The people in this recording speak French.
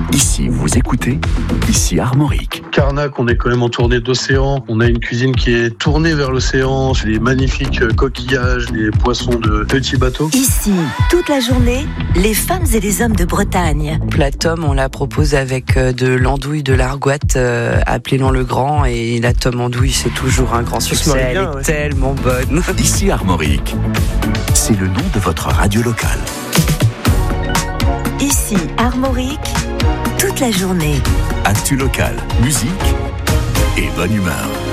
Ici, vous écoutez, ici Armorique. Carnac, on est quand même entouré d'océans. On a une cuisine qui est tournée vers l'océan. C'est des magnifiques coquillages, des poissons de petits bateaux. Ici, toute la journée, les femmes et les hommes de Bretagne. La tome, on la propose avec de l'andouille de l'argoite, appelez-le le grand. Et la tome andouille, c'est toujours un grand succès. Elle est tellement bonne. Ici Armorique. C'est le nom de votre radio locale. Ici, Armorique, toute la journée. Actu locale, musique et bonne humeur.